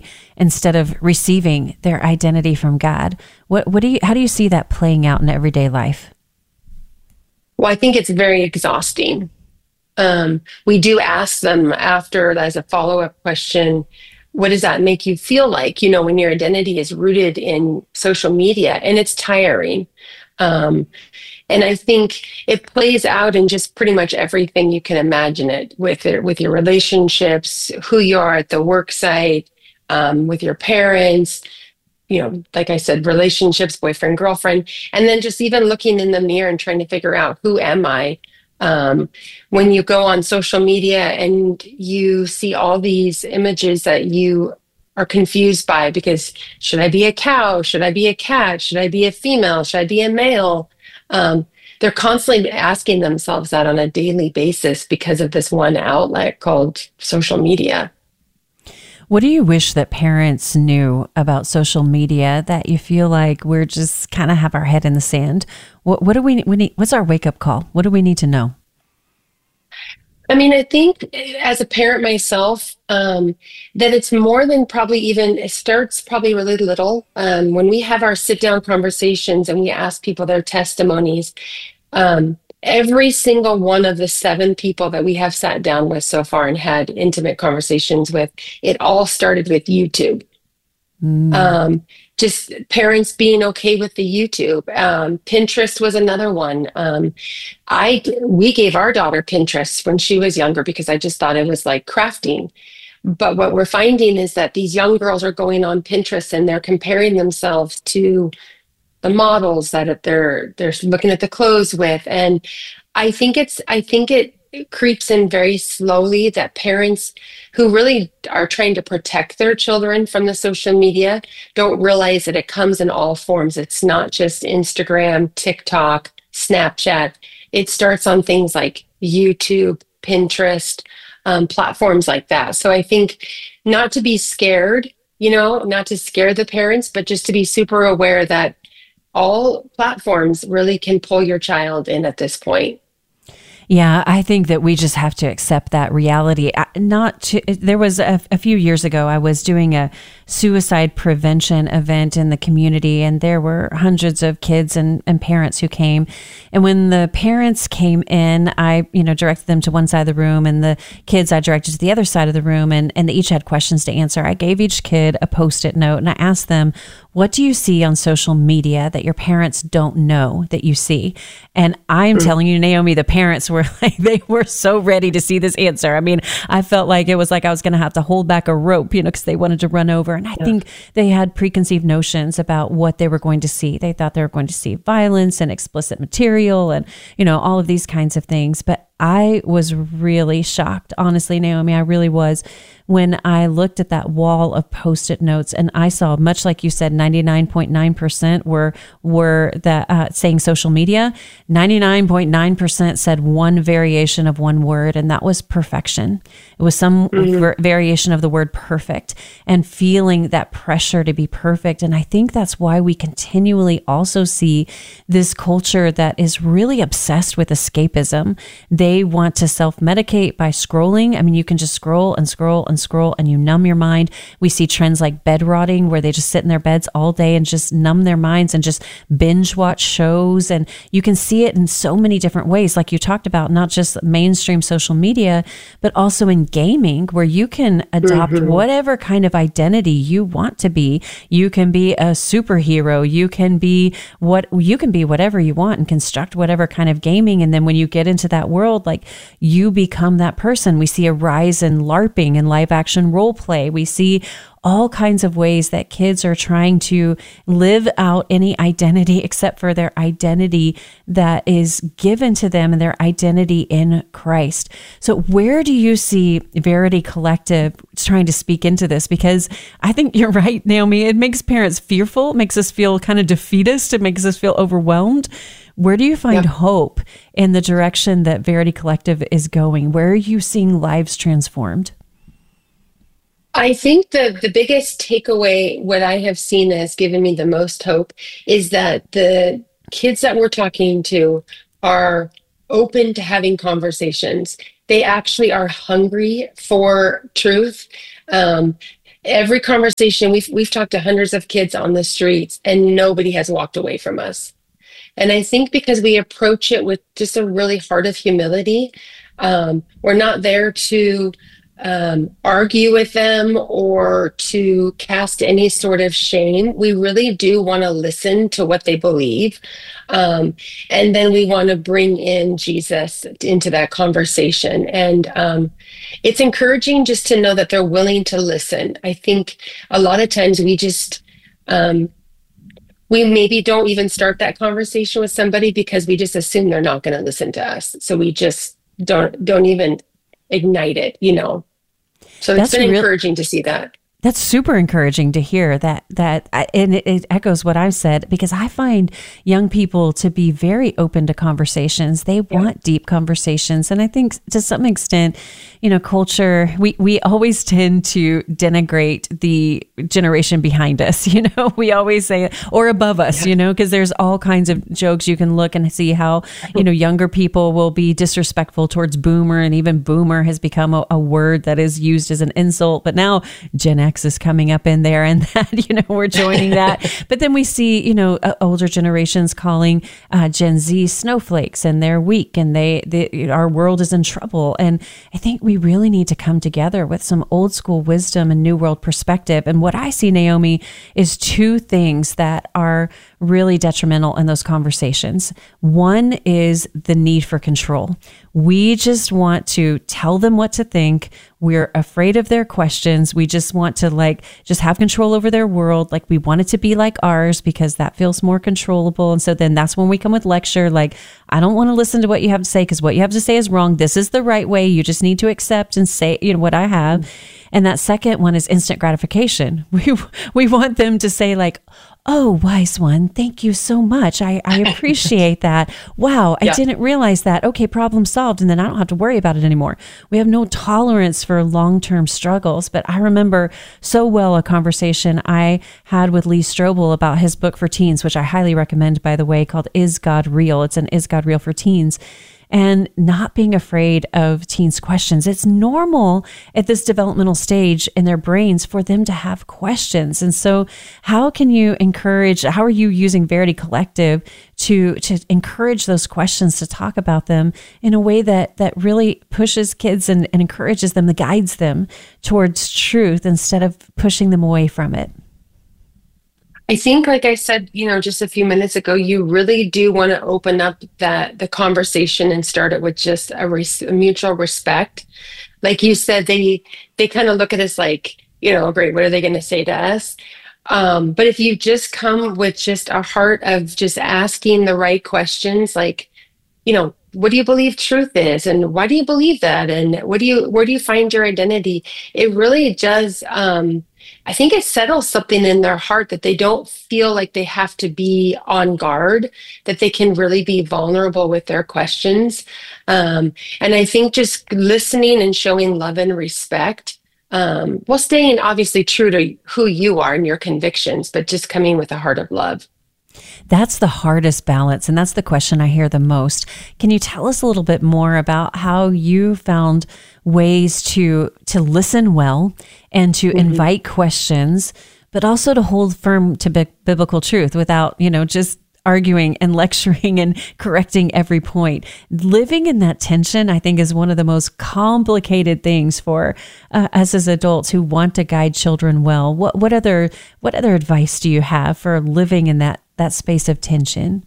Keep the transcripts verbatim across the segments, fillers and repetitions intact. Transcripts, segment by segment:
instead of receiving their identity from God. What, what do you, how do you see that playing out in everyday life? Well, I think it's very exhausting. Um, we do ask them after as a follow-up question, what does that make you feel like, you know, when your identity is rooted in social media, and it's tiring. Um, and I think it plays out in just pretty much everything you can imagine it with it, with your relationships, who you are at the work site, um, with your parents, you know, like I said, relationships, boyfriend, girlfriend, and then just even looking in the mirror and trying to figure out, who am I? Um, when you go on social media and you see all these images that you are confused by, because should I be a cow? Should I be a cat? Should I be a female? Should I be a male? Um, they're constantly asking themselves that on a daily basis because of this one outlet called social media. What do you wish that parents knew about social media that you feel like we're just kind of have our head in the sand? What, what do we, we need? What's our wake up call? What do we need to know? I mean, I think as a parent myself, um, that it's more than probably even, it starts probably really little. Um, when we have our sit down conversations and we ask people their testimonies, um, every single one of the seven people that we have sat down with so far and had intimate conversations with, it all started with YouTube. Mm. Um, just parents being okay with the YouTube. Um, Pinterest was another one. Um, I we gave our daughter Pinterest when she was younger because I just thought it was like crafting. But what we're finding is that these young girls are going on Pinterest and they're comparing themselves to the models that they're they're looking at the clothes with. And I think it's I think it creeps in very slowly that parents who really are trying to protect their children from the social media don't realize that it comes in all forms. It's not just Instagram, TikTok, Snapchat. It starts on things like YouTube, Pinterest, um, platforms like that. So I think not to be scared, you know, not to scare the parents, but just to be super aware that all platforms really can pull your child in at this point. Yeah, I think that we just have to accept that reality. Not to, there was a, a few years ago, I was doing a suicide prevention event in the community, and there were hundreds of kids and, and parents who came. And when the parents came in, I, you know, directed them to one side of the room, and the kids I directed to the other side of the room, and, and they each had questions to answer. I gave each kid a Post-it note, and I asked them, what do you see on social media that your parents don't know that you see? And I'm mm-hmm. telling you, Naomi, the parents were like, they were so ready to see this answer. I mean, I felt like it was like I was going to have to hold back a rope, you know, because they wanted to run over. And I yeah. think they had preconceived notions about what they were going to see. They thought they were going to see violence and explicit material and, you know, all of these kinds of things. But I was really shocked, honestly, Naomi, I really was, when I looked at that wall of Post-it notes and I saw, much like you said, ninety-nine point nine percent were were that uh, saying social media. ninety-nine point nine percent said one variation of one word, and that was perfection. It was some mm-hmm. ver- variation of the word perfect, and feeling that pressure to be perfect. And I think that's why we continually also see this culture that is really obsessed with escapism. They want to self-medicate by scrolling. I mean, you can just scroll and scroll and scroll and you numb your mind. We see trends like bed rotting, where they just sit in their beds all day and just numb their minds and just binge watch shows. And you can see it in so many different ways, like you talked about, not just mainstream social media, but also in gaming, where you can adopt mm-hmm. whatever kind of identity you want to be. You can be a superhero. You can be what you can be whatever you want and construct whatever kind of gaming. And then when you get into that world, like, you become that person. We see a rise in LARPing and live action role play. We see all kinds of ways that kids are trying to live out any identity except for their identity that is given to them and their identity in Christ. So where do you see Verity Collective trying to speak into this? Because I think you're right, Naomi. It makes parents fearful. It makes us feel kind of defeatist. It makes us feel overwhelmed. Where do you find yep. hope in the direction that Verity Collective is going? Where are you seeing lives transformed? I think the, the biggest takeaway, what I have seen that has given me the most hope, is that the kids that we're talking to are open to having conversations. They actually are hungry for truth. Um, every conversation we've we've talked to hundreds of kids on the streets, and nobody has walked away from us. And I think because we approach it with just a really heart of humility, um, we're not there to um, argue with them or to cast any sort of shame. We really do want to listen to what they believe. Um, and then we want to bring in Jesus into that conversation. And um, it's encouraging just to know that they're willing to listen. I think a lot of times we just, um, we maybe don't even start that conversation with somebody because we just assume they're not going to listen to us. So we just don't don't even ignite it, you know. So it's That's been real- encouraging to see that. That's super encouraging to hear that, that, and it, it echoes what I've said, because I find young people to be very open to conversations. They want deep conversations. And I think to some extent, you know, culture, we, we always tend to denigrate the generation behind us, you know, we always say, or above us, Yeah. you know, because there's all kinds of jokes. You can look and see how, you know, younger people will be disrespectful towards boomer, and even boomer has become a, a word that is used as an insult. But now Gen X is coming up in there, and that, you know, we're joining that. But then we see, you know, uh, older generations calling uh, Gen Z snowflakes, and they're weak, and they, they, our world is in trouble. And I think we really need to come together with some old school wisdom and new world perspective. And what I see, Naomi, is two things that are really detrimental in those conversations. One is the need for control. We just want to tell them what to think. We're afraid of their questions. We just want to like just have control over their world. Like we want it to be like ours because that feels more controllable. And so then that's when we come with lecture. Like, I don't want to listen to what you have to say because what you have to say is wrong. This is the right way. You just need to accept and say, you know, what I have. And that second one is instant gratification. We we want them to say like, oh, wise one, thank you so much. I, I appreciate that. Wow, I Yeah. didn't realize that. Okay, problem solved. And then I don't have to worry about it anymore. We have no tolerance for long-term struggles. But I remember so well a conversation I had with Lee Strobel about his book for teens, which I highly recommend, by the way, called Is God Real? It's an Is God Real for Teens. And not being afraid of teens' questions. It's normal at this developmental stage in their brains for them to have questions. And so how can you encourage, how are you using Verity Collective to, to encourage those questions, to talk about them in a way that, that really pushes kids and, and encourages them, that guides them towards truth instead of pushing them away from it? I think, like I said, you know, just a few minutes ago, you really do want to open up that the conversation and start it with just a, res- a mutual respect. Like you said, they they kind of look at us like, you know, great, what are they going to say to us? Um, but if you just come with just a heart of just asking the right questions, like, you know, what do you believe truth is, and why do you believe that, and what do you where do you find your identity? It really does. Um, I think it settles something in their heart that they don't feel like they have to be on guard, that they can really be vulnerable with their questions. Um, and I think just listening and showing love and respect, um, while staying obviously true to who you are and your convictions, but just coming with a heart of love. That's the hardest balance. And that's the question I hear the most. Can you tell us a little bit more about how you found ways to, to listen well and to mm-hmm. invite questions, but also to hold firm to bi- biblical truth without, you know, just arguing and lecturing and correcting every point? Living in that tension, I think, is one of the most complicated things for uh, us as adults who want to guide children well. What what other what other advice do you have for living in that that space of tension?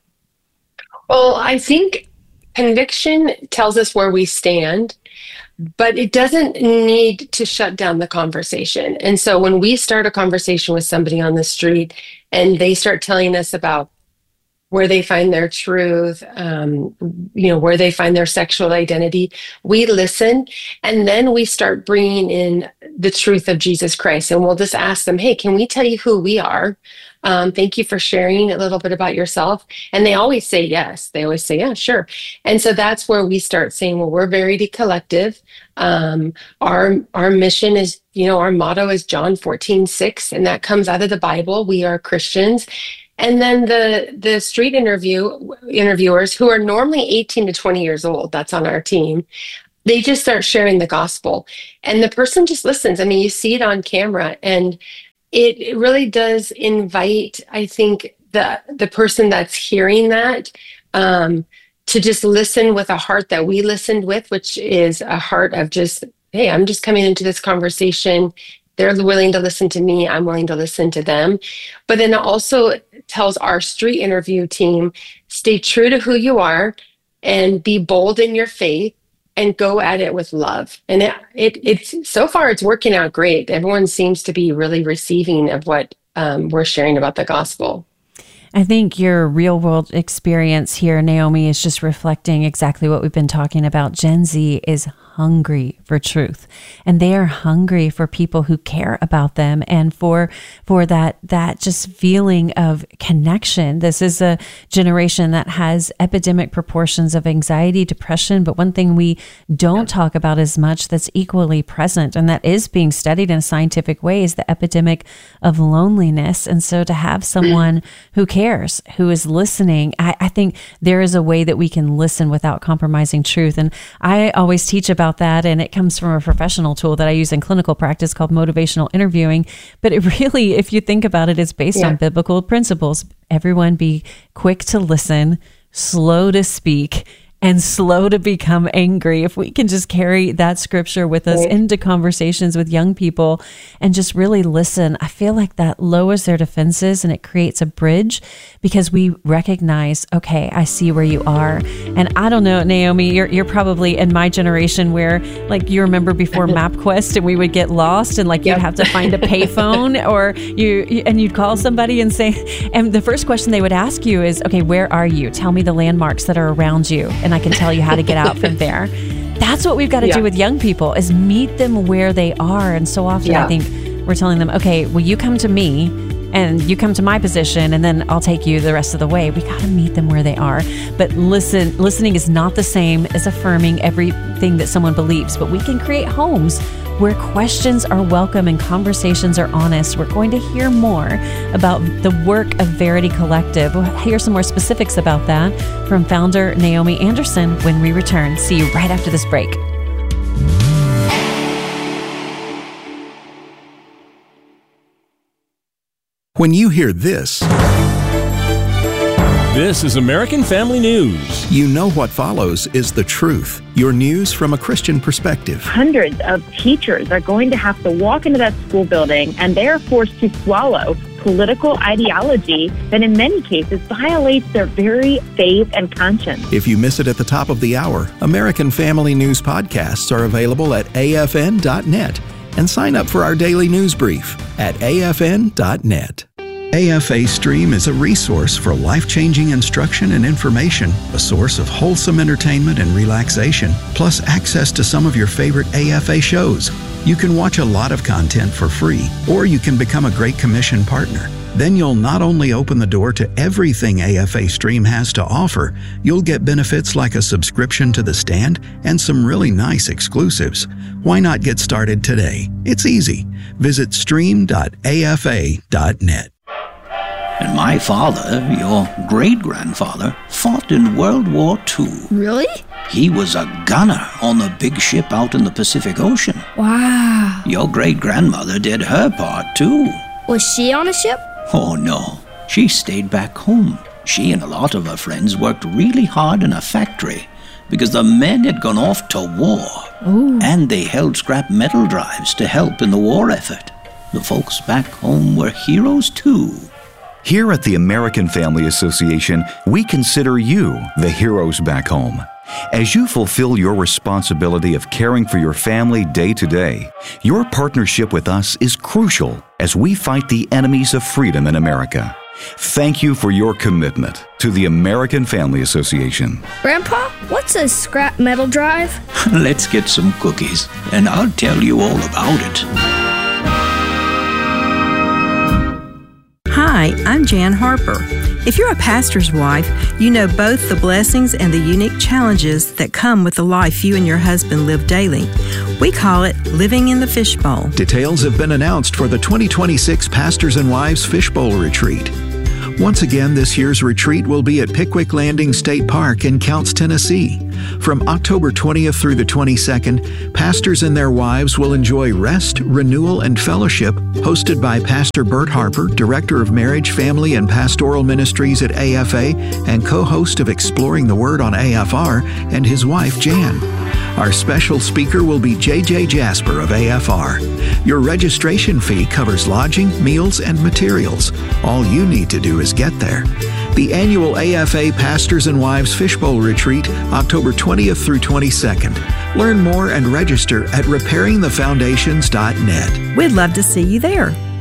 Well, I think conviction tells us where we stand, but it doesn't need to shut down the conversation. And so when we start a conversation with somebody on the street and they start telling us about where they find their truth, um, you know, where they find their sexual identity, we listen, and then we start bringing in the truth of Jesus Christ. And we'll just ask them, hey, can we tell you who we are? Um, thank you for sharing a little bit about yourself. And they always say yes. They always say, yeah, sure. And so that's where we start saying, well, we're Verity Collective. Um, our, our mission is, you know, our motto is John fourteen six, and that comes out of the Bible. We are Christians. And then the the street interview interviewers, who are normally eighteen to twenty years old, that's on our team, they just start sharing the gospel, and the person just listens. I mean, you see it on camera, and it, it really does invite, I think, the the person that's hearing that um, to just listen with a heart that we listened with, which is a heart of just, hey, I'm just coming into this conversation. They're willing to listen to me. I'm willing to listen to them. But then it also tells our street interview team, stay true to who you are and be bold in your faith and go at it with love. And it, it it's so far it's working out great. Everyone seems to be really receiving of what um, we're sharing about the gospel. I think your real world experience here, Naomi, is just reflecting exactly what we've been talking about. Gen Z is hungry for truth, and they are hungry for people who care about them and for for that that just feeling of connection. This is a generation that has epidemic proportions of anxiety, depression, but one thing we don't talk about as much that's equally present and that is being studied in a scientific way is the epidemic of loneliness. And so to have someone who cares, who is listening, I, I think there is a way that we can listen without compromising truth. And I always teach about about that, and it comes from a professional tool that I use in clinical practice called motivational interviewing. But it really, if you think about it, it's based yeah. on biblical principles. Everyone be quick to listen, slow to speak, and slow to become angry. If we can just carry that scripture with us right. into conversations with young people and just really listen, I feel like that lowers their defenses and it creates a bridge because we recognize, okay, I see where you are. And I don't know, Naomi, you're you're probably in my generation where like you remember before MapQuest and we would get lost and like yep. you'd have to find a payphone or you and you'd call somebody and say, and the first question they would ask you is, okay, where are you? Tell me the landmarks that are around you. And I can tell you how to get out from there. That's what we've got to yeah. do with young people is meet them where they are. And so often yeah. I think we're telling them, okay, well, you come to me and you come to my position and then I'll take you the rest of the way. We got to meet them where they are. But listen, listening is not the same as affirming everything that someone believes, but we can create homes where questions are welcome and conversations are honest. We're going to hear more about the work of Verity Collective. We'll hear some more specifics about that from founder Naomi Anderson when we return. See you right after this break. When you hear this, this is American Family News. You know what follows is the truth. Your news from a Christian perspective. Hundreds of teachers are going to have to walk into that school building and they are forced to swallow political ideology that in many cases violates their very faith and conscience. If you miss it at the top of the hour, American Family News podcasts are available at A F N dot net and sign up for our daily news brief at A F N dot net. A F A Stream is a resource for life-changing instruction and information, a source of wholesome entertainment and relaxation, plus access to some of your favorite A F A shows. You can watch a lot of content for free, or you can become a Great Commission partner. Then you'll not only open the door to everything A F A Stream has to offer, you'll get benefits like a subscription to The Stand and some really nice exclusives. Why not get started today? It's easy. Visit stream dot A F A dot net. And my father, your great-grandfather, fought in World War Two. Really? He was a gunner on the big ship out in the Pacific Ocean. Wow. Your great-grandmother did her part, too. Was she on a ship? Oh, no. She stayed back home. She and a lot of her friends worked really hard in a factory because the men had gone off to war. Ooh. And they held scrap metal drives to help in the war effort. The folks back home were heroes, too. Here at the American Family Association, we consider you the heroes back home. As you fulfill your responsibility of caring for your family day to day, your partnership with us is crucial as we fight the enemies of freedom in America. Thank you for your commitment to the American Family Association. Grandpa, what's a scrap metal drive? Let's get some cookies, and I'll tell you all about it. Hi, I'm Jan Harper. If you're a pastor's wife, you know both the blessings and the unique challenges that come with the life you and your husband live daily. We call it living in the fishbowl. Details have been announced for the twenty twenty-six Pastors and Wives Fishbowl Retreat. Once again, this year's retreat will be at Pickwick Landing State Park in Counce, Tennessee. From October twentieth through the twenty-second, pastors and their wives will enjoy Rest, Renewal, and Fellowship, hosted by Pastor Bert Harper, Director of Marriage, Family, and Pastoral Ministries at A F A and co-host of Exploring the Word on A F R, and his wife, Jan. Our special speaker will be J J Jasper of A F R. Your registration fee covers lodging, meals, and materials. All you need to do is get there. The annual A F A Pastors and Wives Fishbowl Retreat, October twentieth through twenty-second. Learn more and register at repairing the foundations dot net. We'd love to see you there.